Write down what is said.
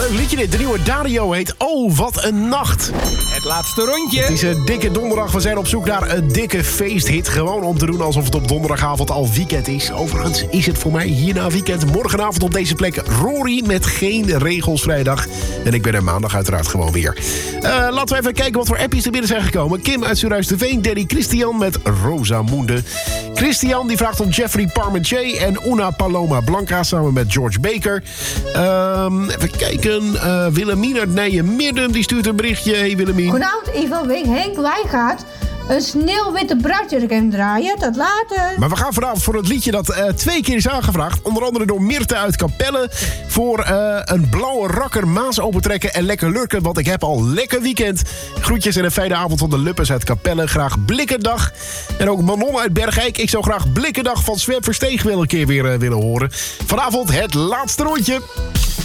Leuk liedje dit. De nieuwe Dario heet Oh, wat een nacht. Het laatste rondje. Het is een dikke donderdag. We zijn op zoek naar een dikke feesthit. Gewoon om te doen alsof het op donderdagavond al weekend is. Overigens is het voor mij hierna weekend. Morgenavond op deze plek Rory met Geen Regels Vrijdag. En ik ben er maandag uiteraard gewoon weer. Laten we even kijken wat voor appjes er binnen zijn gekomen. Kim uit Zuurhuis-de-Veen. Daddy Christian met Rosamunde. Christian die vraagt om Jeffrey Parmentier en Una Paloma Blanca samen met George Baker. Even kijken. Willemien uit Nijen-Midden die stuurt een berichtje. Hey Willemien. Goedenavond, Eva Week. Henk Wijngaard. Een sneeuwwitte bruidjurk in draaien. Tot later. Maar we gaan vanavond voor het liedje dat 2 keer is aangevraagd. Onder andere door Mirte uit Capelle. Voor een blauwe rakker Maas opentrekken en lekker lurken. Want ik heb al lekker weekend. Groetjes en een fijne avond van de Luppes uit Capelle. Graag Blikkendag. En ook Manon uit Bergijk. Ik zou graag Blikkendag van Sven Versteeg wel een keer weer willen horen. Vanavond het laatste rondje.